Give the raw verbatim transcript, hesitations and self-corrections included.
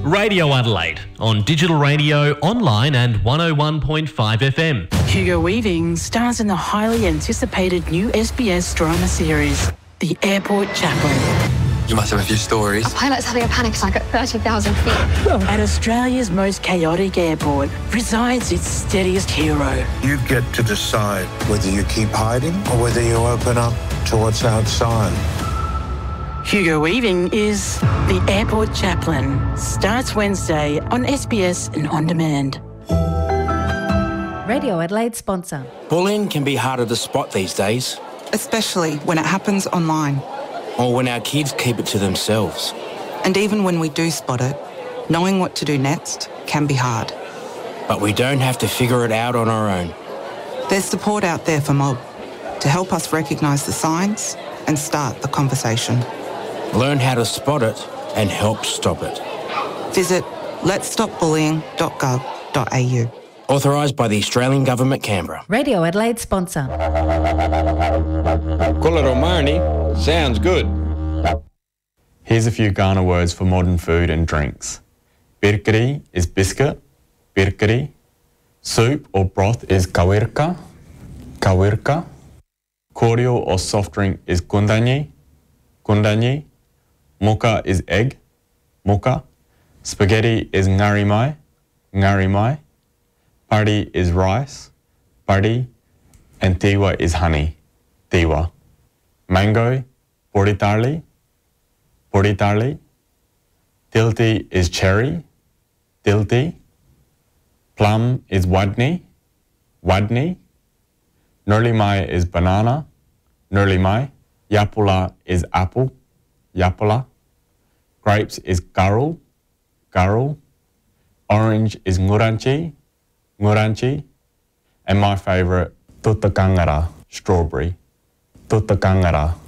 Radio Adelaide on digital radio, online and one oh one point five F M. Hugo Weaving stars in the highly anticipated new S B S drama series, The Airport Chaplain. You must have a few stories. A pilot's having a panic attack at thirty thousand feet. At Australia's most chaotic airport resides its steadiest hero. You get to decide whether you keep hiding or whether you open up to what's outside. Hugo Weaving is The Airport Chaplain. Starts Wednesday on S B S and On Demand. Radio Adelaide sponsor. Bullying can be harder to spot these days. Especially when it happens online. Or when our kids keep it to themselves. And even when we do spot it, knowing what to do next can be hard. But we don't have to figure it out on our own. There's support out there for Mob to help us recognise the signs and start the conversation. Learn how to spot it and help stop it. Visit lets stop bullying dot gov dot a u. Authorised by the Australian Government, Canberra. Radio Adelaide sponsor. Kulla Romani sounds good. Here's a few Ghana words for modern food and drinks. Birkeri is biscuit, birkeri. Soup or broth is kawirka, kawirka. Cordial or soft drink is kundanyi, kundanyi. Mocha is egg, mocha. Spaghetti is ngarimai, ngarimai. Pari is rice, pari, and tiwa is honey, tiwa. Mango, poritali, poritali. Tilti is cherry, tilti. Plum is wadni, wadni. Nurlimai is banana, nurlimai. Yapula is apple, yapula. Grapes is garul, garul. Orange is nguranchi, nguranchi, and my favourite, tutakangara, strawberry, tutakangara.